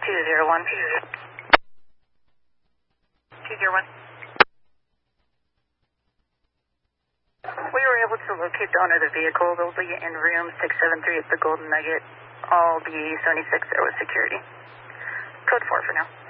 201. 201. We were able to locate the owner of the vehicle. They'll be in room 673 at the Golden Nugget. I'll be 76 there with security. Code 4 for now.